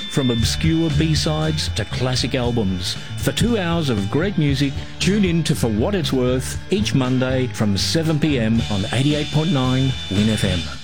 from obscure B-sides to classic albums. For 2 hours of great music, tune in to For What It's Worth each Monday from 7 p.m. on 88.9 Win FM.